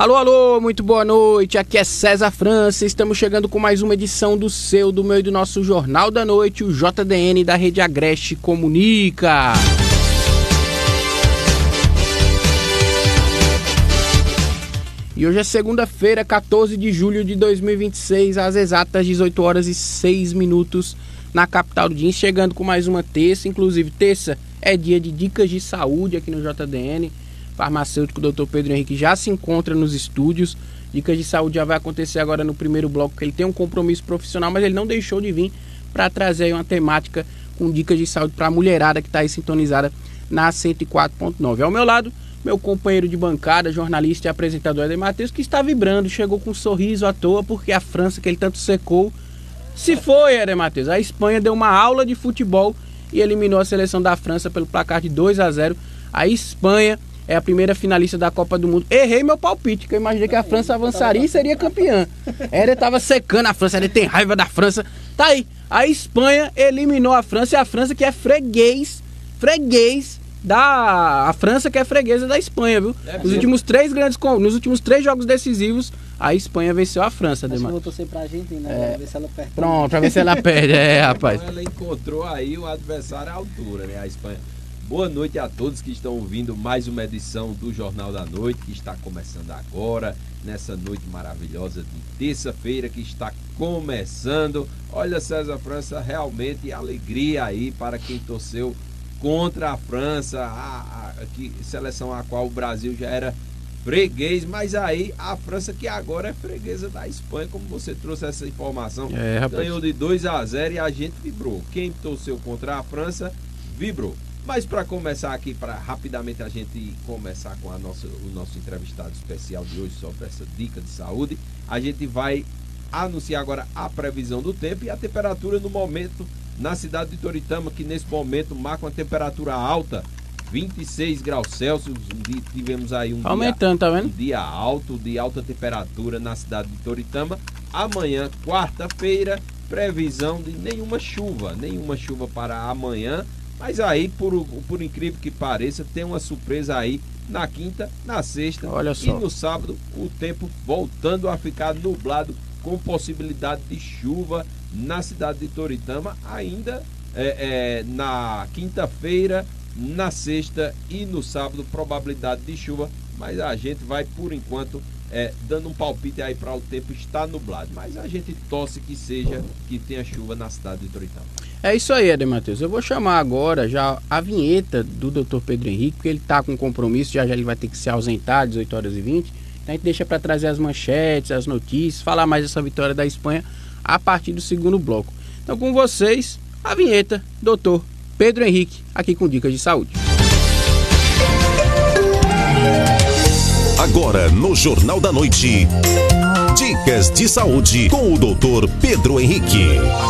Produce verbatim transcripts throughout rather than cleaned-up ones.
Alô, alô, muito boa noite, aqui é César França, estamos chegando com mais uma edição do seu, do meu e do nosso Jornal da Noite, o J D N da Rede Agreste Comunica. E hoje é segunda-feira, quatorze de julho de dois mil e vinte e seis, às exatas dezoito horas e seis minutos na capital do Jeans, chegando com mais uma terça, inclusive terça é dia de dicas de saúde aqui no J D N. Farmacêutico doutor Pedro Henrique já se encontra nos estúdios. Dicas de saúde já vai acontecer agora no primeiro bloco, que ele tem um compromisso profissional, mas ele não deixou de vir para trazer aí uma temática com dicas de saúde para a mulherada que está aí sintonizada na cento e quatro ponto nove. Ao meu lado, meu companheiro de bancada, jornalista e apresentador Éder Matheus, que está vibrando, chegou com um sorriso à toa, porque a França, que ele tanto secou, se foi, Éder Matheus. A Espanha deu uma aula de futebol e eliminou a seleção da França pelo placar de dois a zero. A Espanha é a primeira finalista da Copa do Mundo. Errei meu palpite, que eu imaginei que a França avançaria e seria campeã. Éder estava secando a França, ele tem raiva da França. Tá aí, a Espanha eliminou a França, e a França que é freguês, freguês da... A França que é freguesa da Espanha, viu? Nos últimos três grandes... Nos últimos três jogos decisivos, a Espanha venceu a França. Acho que eu vou torcer pra Argentina, né? É. Pra ver se ela perde. Pronto, pra ver se ela perde, é, rapaz. Então ela encontrou aí o adversário à altura, né? A Espanha. Boa noite a todos que estão ouvindo mais uma edição do Jornal da Noite, que está começando agora, nessa noite maravilhosa de terça-feira que está começando. Olha, César França, realmente alegria aí para quem torceu contra a França, a, a, a que, seleção a qual o Brasil já era freguês, mas aí a França que agora é freguesa da Espanha, como você trouxe essa informação, é, ganhou de dois a zero e a gente vibrou. Quem torceu contra a França, vibrou. Mas para começar aqui, para rapidamente a gente começar com a nossa, o nosso entrevistado especial de hoje sobre essa dica de saúde, a gente vai anunciar agora a previsão do tempo e a temperatura no momento na cidade de Toritama, que nesse momento marca uma temperatura alta, vinte e seis graus Celsius. Tivemos aí um aumentando, dia, tá vendo? um dia alto, de alta temperatura na cidade de Toritama. Amanhã, quarta-feira, previsão de nenhuma chuva, nenhuma chuva para amanhã. Mas aí, por, por incrível que pareça, tem uma surpresa aí na quinta, na sexta. Olha só. E no sábado, o tempo voltando a ficar nublado, com possibilidade de chuva na cidade de Toritama, ainda é, é, na quinta-feira, na sexta e no sábado, probabilidade de chuva, mas a gente vai, por enquanto, é, dando um palpite aí para o tempo estar nublado, mas a gente torce que seja, que tenha chuva na cidade de Toritama. É isso aí, Éder Matheus. Eu vou chamar agora já a vinheta do doutor Pedro Henrique, porque ele está com compromisso, já já ele vai ter que se ausentar, dezoito horas e vinte. Então a gente deixa para trazer as manchetes, as notícias, falar mais dessa vitória da Espanha a partir do segundo bloco. Então com vocês, a vinheta, doutor Pedro Henrique, aqui com dicas de saúde. Agora no Jornal da Noite, dicas de saúde com o doutor Pedro Henrique.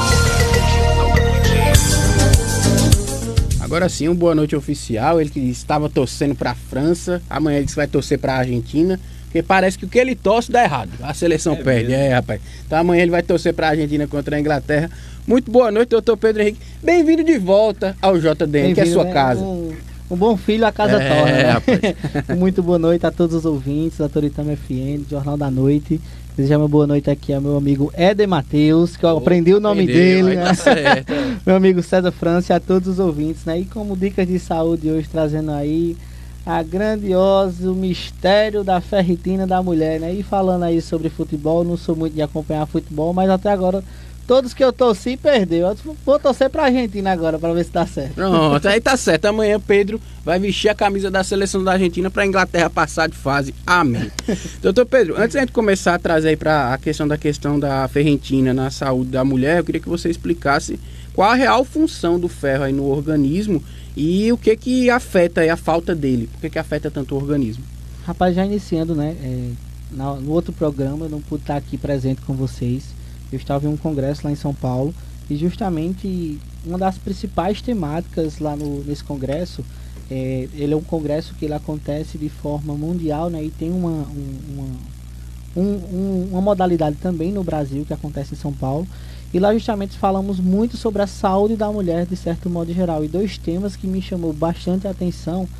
Agora sim, um boa noite oficial. Ele que estava torcendo para a França, amanhã ele disse que vai torcer para a Argentina, porque parece que o que ele torce dá errado. A seleção é perde, mesmo. é rapaz. Então amanhã ele vai torcer para a Argentina contra a Inglaterra. Muito boa noite, doutor Pedro Henrique. Bem-vindo de volta ao J D N, que é a sua né? casa. Um, um bom filho, a casa é, torna, né? rapaz. Muito boa noite a todos os ouvintes da Toritama F M, Jornal da Noite. Desejar uma boa noite aqui ao meu amigo Éder Matheus, que eu oh, aprendi o nome entendeu, dele, né? Tá certo. Meu amigo César França e a todos os ouvintes, né? E como dicas de saúde hoje, trazendo aí a grandiosa, o mistério da ferritina da mulher, né? E falando aí sobre futebol, não sou muito de acompanhar futebol, mas até agora todos que eu torci perdeu. Eu vou torcer pra Argentina agora pra ver se dá certo. Pronto, aí tá certo. Amanhã Pedro vai vestir a camisa da seleção da Argentina pra Inglaterra passar de fase. Amém. Doutor Pedro, antes da gente começar a trazer aí pra a questão da questão da ferritina na saúde da mulher, eu queria que você explicasse qual a real função do ferro aí no organismo e o que que afeta aí a falta dele. Por que que afeta tanto o organismo? Rapaz, já iniciando, né? É, no outro programa eu não pude estar aqui presente com vocês. Eu estava em um congresso lá em São Paulo e justamente uma das principais temáticas lá no, nesse congresso, é, ele é um congresso que ele acontece de forma mundial, né? E tem uma, um, uma, um, um, uma modalidade também no Brasil que acontece em São Paulo. E lá justamente falamos muito sobre a saúde da mulher de certo modo geral. E dois temas que me chamou bastante a atenção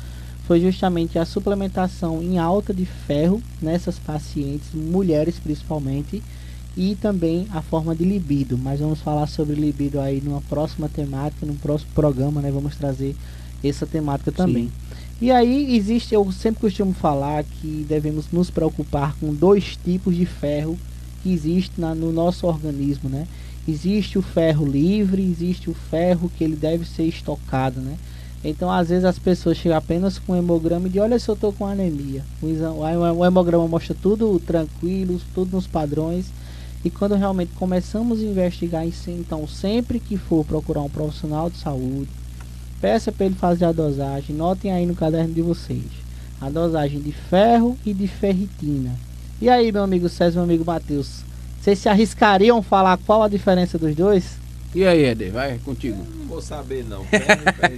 foi justamente a suplementação em alta de ferro nessas pacientes, mulheres principalmente, e também a forma de libido. Mas vamos falar sobre libido aí numa próxima temática, num próximo programa, né? Vamos trazer essa temática também. Sim. E aí existe, eu sempre costumo falar que devemos nos preocupar com dois tipos de ferro que existe na, no nosso organismo, né? Existe o ferro livre, existe o ferro que ele deve ser estocado, né? Então, às vezes as pessoas chegam apenas com um hemograma e dizem, olha se eu estou com anemia. O, exame, o hemograma mostra tudo tranquilo, tudo nos padrões. E quando realmente começamos a investigar isso, então sempre que for procurar um profissional de saúde, peça para ele fazer a dosagem. Notem aí no caderno de vocês a dosagem de ferro e de ferritina. E aí, meu amigo César, meu amigo Matheus, vocês se arriscariam falar qual a diferença dos dois? E aí, Eder, vai contigo. Eu não vou saber não. Ferro,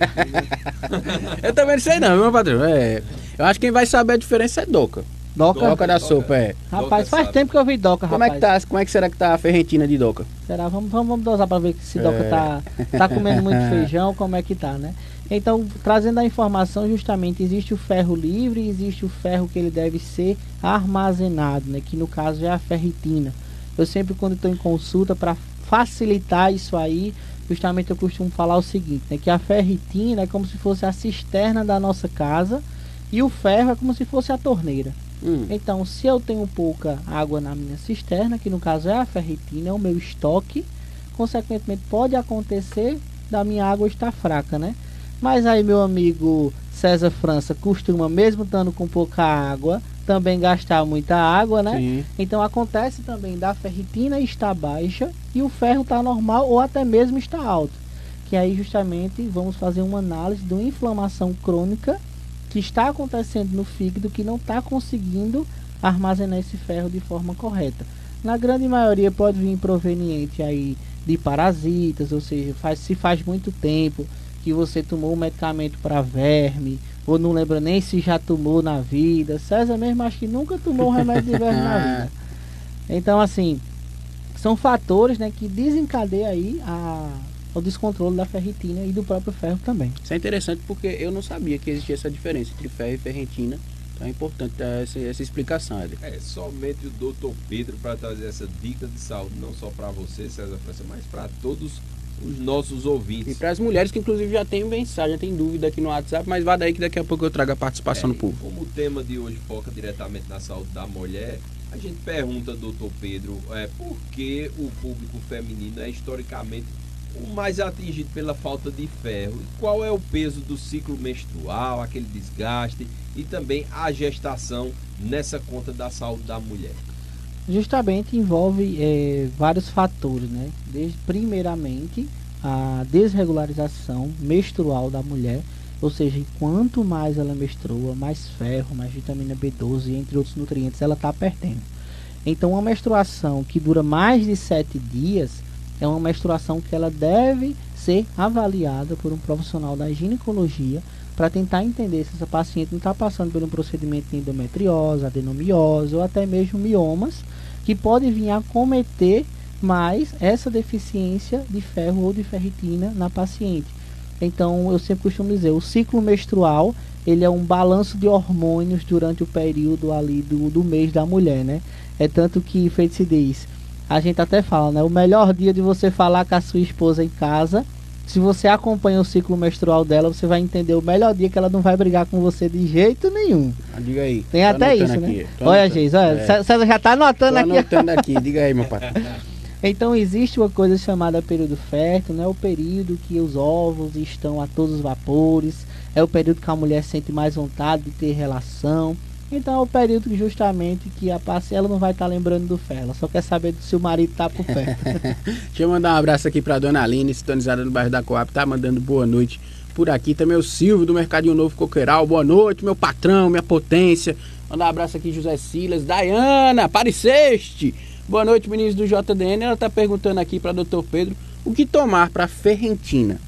ferritina. Eu também não sei não, meu patrão. É, eu acho que quem vai saber a diferença é Doca. Doca? Doca da sopa, é. Rapaz, Doca faz sabe. tempo que eu vi Doca, Como rapaz. é que tá? Como é que será que tá a ferritina de Doca? Será? Vamos, vamos, vamos dosar para ver se Doca É. tá, tá comendo muito feijão, como é que tá, né? Então, trazendo a informação, justamente, existe o ferro livre e existe o ferro que ele deve ser armazenado, né? Que no caso é a ferritina. Eu sempre, quando estou em consulta, para facilitar isso aí, justamente eu costumo falar o seguinte, né? Que a ferritina é como se fosse a cisterna da nossa casa e o ferro é como se fosse a torneira. Hum. Então, se eu tenho pouca água na minha cisterna, que no caso é a ferritina, é o meu estoque, consequentemente pode acontecer da minha água estar fraca, né? Mas aí, meu amigo César França costuma, mesmo estando com pouca água, também gastar muita água, né? Sim. Então acontece também da ferritina estar baixa e o ferro está normal ou até mesmo está alto. Que aí justamente vamos fazer uma análise de uma inflamação crônica que está acontecendo no fígado, que não está conseguindo armazenar esse ferro de forma correta. Na grande maioria pode vir proveniente aí de parasitas, ou seja, faz, se faz muito tempo que você tomou um medicamento para verme, ou não lembra nem se já tomou na vida. César mesmo acho que nunca tomou um remédio de verme na vida. Então, assim, são fatores, né, que desencadeiam aí a, o descontrole da ferritina e do próprio ferro também. Isso é interessante porque eu não sabia que existia essa diferença entre ferro e ferritina. Então é importante dar essa, essa explicação, Eder. É somente o doutor Pedro para trazer essa dica de saúde, não só para você, César França, mas para todos os nossos ouvintes. E para as mulheres que inclusive já tem mensagem, já tem dúvida aqui no WhatsApp, mas vá daí que daqui a pouco eu trago a participação É, do povo. Como o tema de hoje foca diretamente na saúde da mulher, a gente pergunta, doutor Pedro, é, por que o público feminino é historicamente o mais atingido pela falta de ferro? E qual é o peso do ciclo menstrual, aquele desgaste e também a gestação nessa conta da saúde da mulher? Justamente envolve é, vários fatores, né? Desde, primeiramente, a desregularização menstrual da mulher, ou seja, quanto mais ela menstrua, mais ferro, mais vitamina B doze, entre outros nutrientes, ela está perdendo. Então, uma menstruação que dura mais de sete dias é uma menstruação que ela deve ser avaliada por um profissional da ginecologia para tentar entender se essa paciente não está passando por um procedimento de endometriose, adenomiose ou até mesmo miomas, que podem vir a cometer mais essa deficiência de ferro ou de ferritina na paciente. Então, eu sempre costumo dizer, o ciclo menstrual, ele é um balanço de hormônios durante o período ali do, do mês da mulher, né? É tanto que, feito se diz, a gente até fala, né? O melhor dia de você falar com a sua esposa em casa, se você acompanha o ciclo menstrual dela, você vai entender o melhor dia que ela não vai brigar com você de jeito nenhum. Ah, diga aí. Tem Tô até anotando isso, aqui, né? tô Olha, anotando. Geis, olha, É. César já tá anotando Tô aqui. anotando aqui, diga aí, meu pai. Então existe uma coisa chamada período fértil, né? O período que os ovos estão a todos os vapores, é o período que a mulher sente mais vontade de ter relação. Então é o período que justamente que a paciente ela não vai estar lembrando do ferro, ela só quer saber se o marido tá por perto. Deixa eu mandar um abraço aqui pra dona Aline, sintonizada no bairro da Coab, tá mandando boa noite por aqui. Também o Silvio do Mercadinho Novo Coqueiral, boa noite, meu patrão, minha potência. Mandar um abraço aqui, José Silas, Dayana, apareceste. Boa noite, meninos do J D N. Ela tá perguntando aqui pra doutor Pedro o que tomar pra ferritina.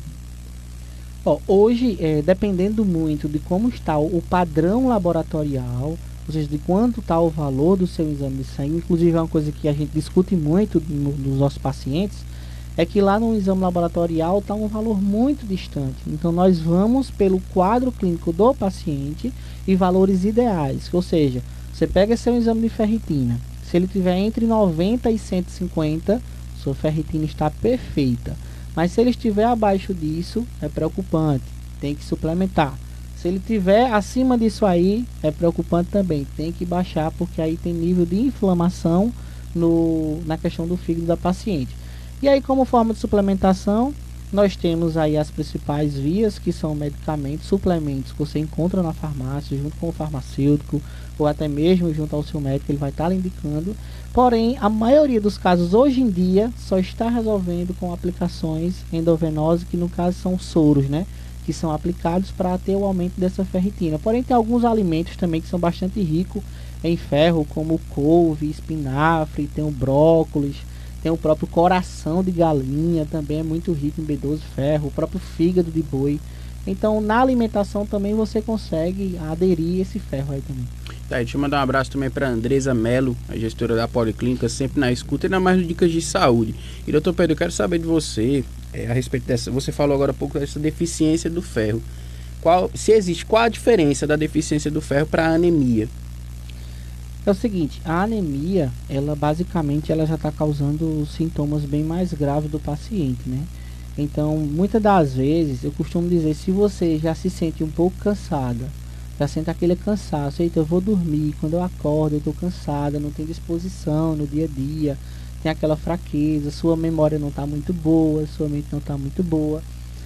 Ó, hoje, é, dependendo muito de como está o padrão laboratorial, ou seja, de quanto está o valor do seu exame de sangue, inclusive é uma coisa que a gente discute muito no, nos nossos pacientes, é que lá no exame laboratorial está um valor muito distante. Então nós vamos pelo quadro clínico do paciente e valores ideais. Ou seja, você pega seu exame de ferritina, se ele tiver entre noventa e cento e cinquenta, sua ferritina está perfeita. Mas se ele estiver abaixo disso, é preocupante, tem que suplementar. Se ele tiver acima disso aí, é preocupante também, tem que baixar, porque aí tem nível de inflamação no, na questão do fígado da paciente. E aí, como forma de suplementação, nós temos aí as principais vias, que são medicamentos, suplementos que você encontra na farmácia, junto com o farmacêutico, ou até mesmo junto ao seu médico, ele vai estar lhe indicando. Porém, a maioria dos casos hoje em dia só está resolvendo com aplicações endovenosas, que no caso são soros, né? Que são aplicados para ter o aumento dessa ferritina. Porém, tem alguns alimentos também que são bastante ricos em ferro, como o couve, espinafre, tem o brócolis, tem o próprio coração de galinha, também é muito rico em B doze, ferro, o próprio fígado de boi. Então, na alimentação também você consegue aderir esse ferro aí também. Tá, deixa eu mandar um abraço também para Andresa Melo, a gestora da Policlínica, sempre na escuta e ainda mais no Dicas de Saúde. E doutor Pedro, eu quero saber de você, é, a respeito dessa, você falou agora há pouco dessa deficiência do ferro. Qual, se existe, qual a diferença da deficiência do ferro para a anemia? É o seguinte, a anemia, ela basicamente ela já está causando sintomas bem mais graves do paciente, né? Então, muitas das vezes, eu costumo dizer, se você já se sente um pouco cansada, já sente aquele cansaço, eita, eu vou dormir, quando eu acordo eu estou cansada, não tenho disposição no dia a dia, tem aquela fraqueza, sua memória não está muito boa, sua mente não está muito boa.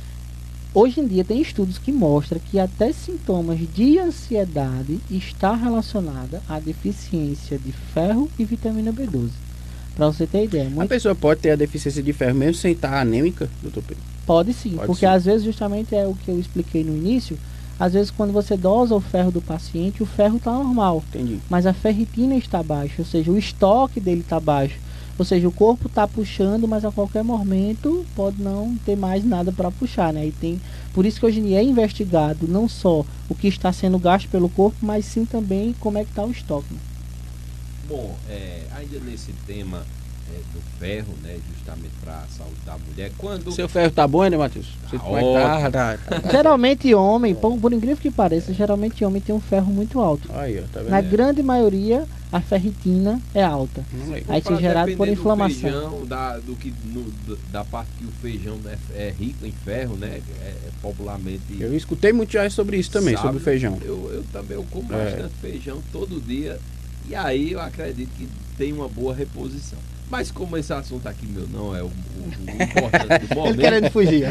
Hoje em dia tem estudos que mostram que até sintomas de ansiedade está relacionada à deficiência de ferro e vitamina B doze. Para você ter ideia. Muito... A pessoa pode ter a deficiência de ferro mesmo sem estar anêmica, doutor Pedro? Pode sim, pode porque sim. Às vezes justamente é o que eu expliquei no início, às vezes quando você dosa o ferro do paciente, o ferro está normal. Entendi. Mas a ferritina está baixa, ou seja, o estoque dele está baixo. Ou seja, o corpo está puxando, mas a qualquer momento pode não ter mais nada para puxar, né? E tem, por isso que hoje em dia é investigado não só o que está sendo gasto pelo corpo, mas sim também como é que está o estoque. Né? Bom, é, ainda nesse tema é, do ferro, né, justamente para a saúde da mulher, quando... Seu ferro tá bom, né, Matheus? Você Tá como é que tá? Tá, tá. Geralmente homem, por, por incrível que pareça, geralmente homem tem um ferro muito alto. Aí, ó, tá vendo? Na grande maioria, a ferritina é alta. Hum, aí. Aí isso é gerado por inflamação. Do feijão, da, do que, no, da parte que o feijão é, é rico em ferro, né? É, é popularmente... Eu escutei muito já sobre isso também, sabe, sobre o feijão. Eu, eu também eu como É. bastante feijão todo dia. E aí eu acredito que tem uma boa reposição. Mas como esse assunto aqui meu não é o, o, o importante do Ele momento, querendo fugir.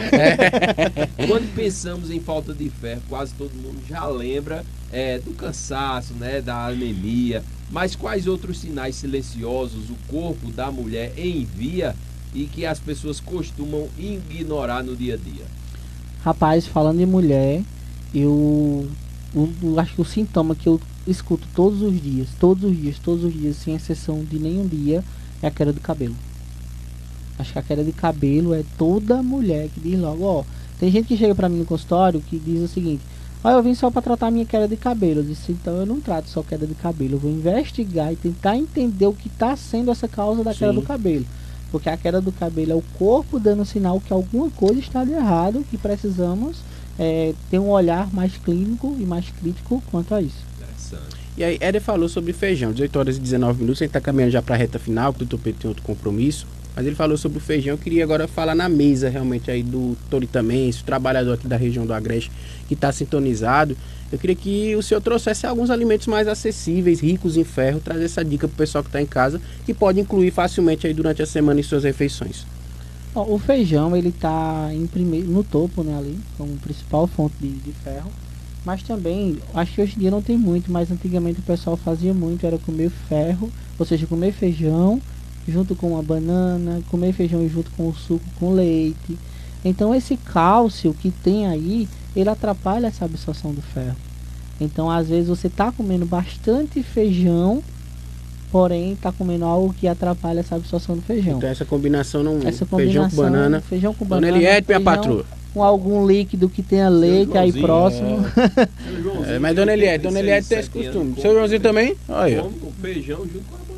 quando pensamos em falta de ferro, quase todo mundo já lembra é, do cansaço, né, da anemia. Mas quais outros sinais silenciosos o corpo da mulher envia e que as pessoas costumam ignorar no dia a dia? Rapaz, falando em mulher, eu, eu, eu acho que o sintoma que eu escuto todos os dias, todos os dias, todos os dias, sem exceção de nenhum dia, é a queda do cabelo. Acho que a queda de cabelo é toda mulher que diz logo, ó, tem gente que chega pra mim no consultório que diz o seguinte: ó, eu vim só pra tratar minha queda de cabelo. Eu disse, então eu não trato só queda de cabelo, eu vou investigar e tentar entender o que tá sendo essa causa da queda Sim. do cabelo. Porque a queda do cabelo é o corpo dando sinal que alguma coisa está de errado, que precisamos é, ter um olhar mais clínico e mais crítico quanto a isso. Interessante. E aí, Éder falou sobre feijão, dezoito horas e dezenove minutos, a gente tá caminhando já pra reta final, que o doutor Pedro tem outro compromisso. Mas ele falou sobre o feijão, eu queria agora falar na mesa realmente aí do Toritamense, o trabalhador aqui da região do Agreste que está sintonizado. Eu queria que o senhor trouxesse alguns alimentos mais acessíveis, ricos em ferro, trazer essa dica para o pessoal que está em casa, que pode incluir facilmente aí durante a semana em suas refeições. Bom, o feijão ele está em primeiro, no topo, né, ali, como principal fonte de, de ferro. Mas também, acho que hoje em dia não tem muito, mas antigamente o pessoal fazia muito, era comer ferro, ou seja, comer feijão junto com uma banana, comer feijão junto com o suco com leite. Então esse cálcio que tem aí, ele atrapalha essa absorção do ferro. Então às vezes você está comendo bastante feijão, porém está comendo algo que atrapalha essa absorção do feijão. Então essa combinação não... Essa feijão com banana. Feijão com Dona banana. Eliette, minha feijão patroa. Com algum líquido que tenha leite aí Joãozinho, próximo. É, mas Dona Eliette, Dona Eliette tem esse costume. Seu Joãozinho também? Olha. Come com feijão junto com a banana,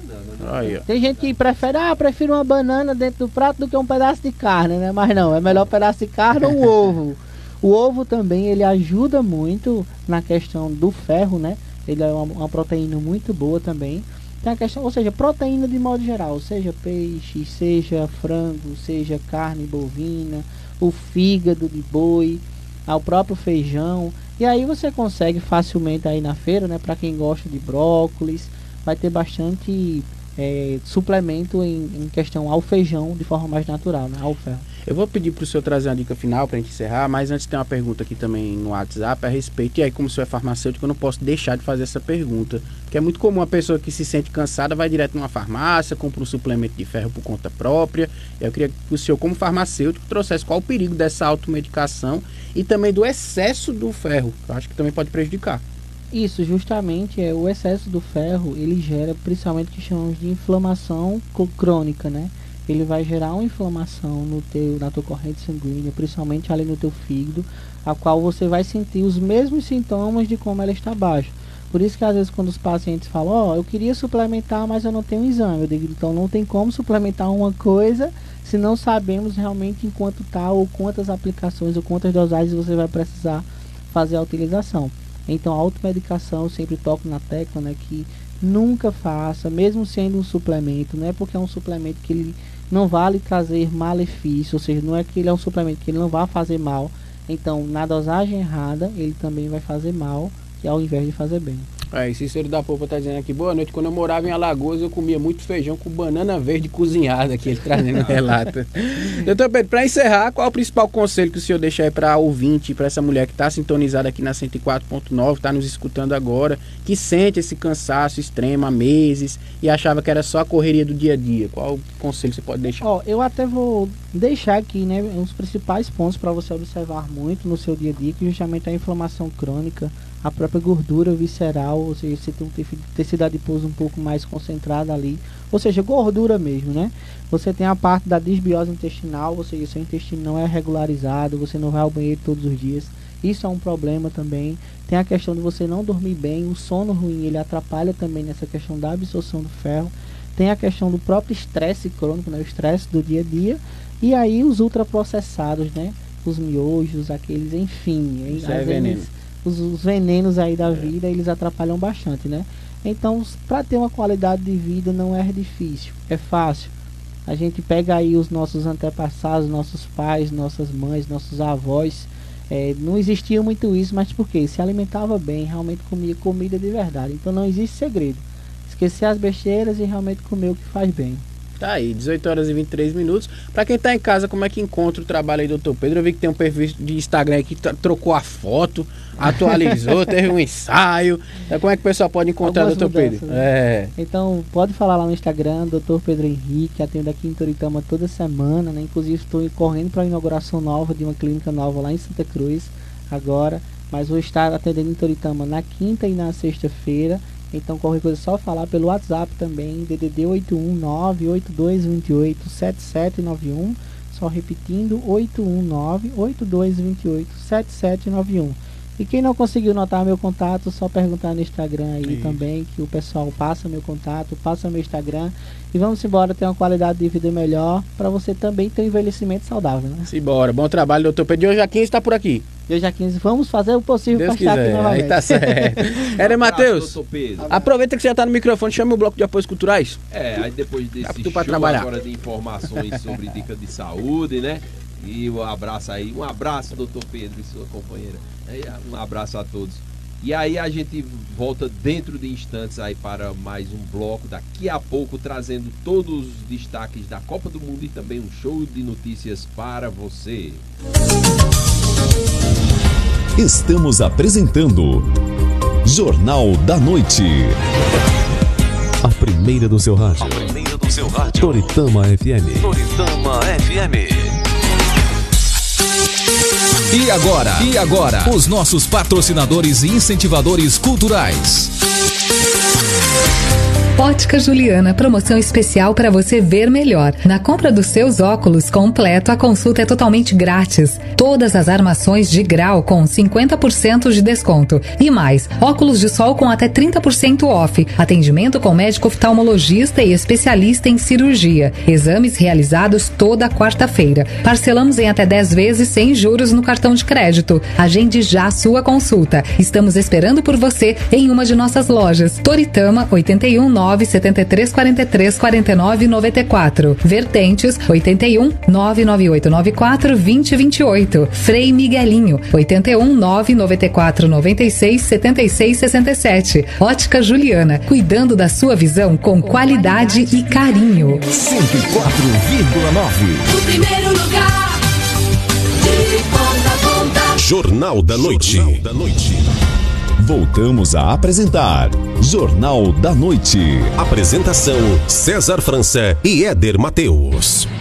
Aí, ó. Tem gente que prefere, ah, prefiro uma banana dentro do prato do que um pedaço de carne, né? Mas não, é melhor um pedaço de carne ou um ovo. O ovo também, ele ajuda muito na questão do ferro, né? Ele é uma, uma proteína muito boa também. Tem a questão, ou seja, proteína de modo geral, seja peixe, seja frango, seja carne bovina, o fígado de boi, o próprio feijão. E aí você consegue facilmente aí na feira, né? Para quem gosta de brócolis, vai ter bastante é, suplemento em, em questão ao feijão de forma mais natural, né? Ao ferro. Eu vou pedir para o senhor trazer uma dica final para a gente encerrar, mas antes tem uma pergunta aqui também no WhatsApp a respeito, e aí como o senhor é farmacêutico eu não posso deixar de fazer essa pergunta, porque é muito comum a pessoa que se sente cansada vai direto numa farmácia, compra um suplemento de ferro por conta própria. Eu queria que o senhor, como farmacêutico, trouxesse qual o perigo dessa automedicação e também do excesso do ferro, que eu acho que também pode prejudicar. Isso, justamente, é o excesso do ferro, ele gera principalmente o que chamamos de inflamação crônica, né? Ele vai gerar uma inflamação no teu, na tua corrente sanguínea, principalmente ali no teu fígado, a qual você vai sentir os mesmos sintomas de como ela está baixa. Por isso que às vezes quando os pacientes falam, ó, oh, eu queria suplementar, mas eu não tenho exame, eu digo, então não tem como suplementar uma coisa se não sabemos realmente em quanto tal, ou quantas aplicações, ou quantas dosagens você vai precisar fazer a utilização. Então a automedicação, eu sempre toco na tecla, né, que nunca faça, mesmo sendo um suplemento, não é porque é um suplemento que ele não vai lhe trazer malefício, ou seja, não é que ele é um suplemento que ele não vai fazer mal, então na dosagem errada ele também vai fazer mal, ao invés de fazer bem. É, e Cícero da Popa tá dizendo aqui, boa noite, quando eu morava em Alagoas eu comia muito feijão com banana verde cozinhada, aqui ele trazendo um relato. Doutor Pedro, para encerrar, qual é o principal conselho que o senhor deixa aí para ouvinte, para essa mulher que está sintonizada aqui na cento e quatro ponto nove, está nos escutando agora, que sente esse cansaço extremo há meses e achava que era só a correria do dia a dia? Qual o conselho que você pode deixar? Ó, eu até vou deixar aqui, né, os principais pontos para você observar muito no seu dia a dia, que justamente a inflamação crônica, a própria gordura visceral, ou seja, você tem um tecido adiposo um pouco mais concentrado ali, ou seja, gordura mesmo, né? Você tem a parte da disbiose intestinal, ou seja, seu intestino não é regularizado, você não vai ao banheiro todos os dias, isso é um problema também. Tem a questão de você não dormir bem, o sono ruim, ele atrapalha também nessa questão da absorção do ferro. Tem a questão do próprio estresse crônico, né? O estresse do dia a dia, e aí os ultraprocessados, né? Os miojos, aqueles, enfim, isso é veneno. Os, os venenos aí da vida, eles atrapalham bastante, né? Então, para ter uma qualidade de vida não é difícil, é fácil. A gente pega aí os nossos antepassados, nossos pais, nossas mães, nossos avós, é, não existia muito isso, mas por quê? Se alimentava bem, realmente comia comida de verdade. Então não existe segredo. Esquecer as besteiras e realmente comer o que faz bem. Tá aí, dezoito horas e vinte e três minutos. Pra quem tá em casa, como é que encontra o trabalho aí do doutor Pedro? Eu vi que tem um perfil de Instagram aí que trocou a foto, atualizou, teve um ensaio. Então, como é que o pessoal pode encontrar o doutor Pedro? Né? É. Então, pode falar lá no Instagram, doutor Pedro Henrique, atendo aqui em Toritama toda semana, né? Inclusive, estou correndo para a inauguração nova de uma clínica nova lá em Santa Cruz, agora. Mas vou estar atendendo em Toritama na quinta e na sexta-feira. Então, qualquer coisa é só falar pelo WhatsApp também, D D D oito um nove oito dois dois oito sete sete nove um, só repetindo, oito um nove oito dois dois oito sete sete nove um. E quem não conseguiu notar meu contato, só perguntar no Instagram aí Isso. também, que o pessoal passa meu contato, passa meu Instagram, e vamos embora ter uma qualidade de vida melhor, para você também ter um envelhecimento saudável, né? Simbora, bom trabalho, doutor Pedro. Hoje a quinze está por aqui. Hoje a quinze, vamos fazer o possível para estar aqui novamente. Aí tá certo. Era, Matheus, aproveita que você já está no microfone, chama o bloco de apoios culturais. É, aí depois desse show agora de informações sobre dicas de saúde, né? E um abraço aí, um abraço, doutor Pedro e sua companheira. Um abraço a todos. E aí a gente volta dentro de instantes aí para mais um bloco, daqui a pouco trazendo todos os destaques da Copa do Mundo e também um show de notícias para você. Estamos apresentando Jornal da Noite. A primeira do seu rádio. A primeira do seu rádio. Toritama F M. Toritama F M. E agora? E agora? Os nossos patrocinadores e incentivadores culturais. Ótica Juliana, promoção especial para você ver melhor. Na compra dos seus óculos completo, a consulta é totalmente grátis. Todas as armações de grau com cinquenta por cento de desconto. E mais, óculos de sol com até trinta por cento off. Atendimento com médico oftalmologista e especialista em cirurgia. Exames realizados toda quarta-feira. Parcelamos em até dez vezes sem juros no cartão de crédito. Agende já a sua consulta. Estamos esperando por você em uma de nossas lojas. Toritama, oito um nove sete três quatro três quatro nove nove quatro. Vertentes, oito um nove nove oito nove quatro dois zero dois oito. Frei Miguelinho, oito um nove nove quatro nove seis sete seis seis sete. Ótica Juliana, cuidando da sua visão com qualidade e carinho. cento e quatro vírgula nove. O primeiro lugar, de ponta a ponta. Jornal da Noite. Jornal da Noite. Voltamos a apresentar Jornal da Noite. Apresentação César França e Éder Mateus.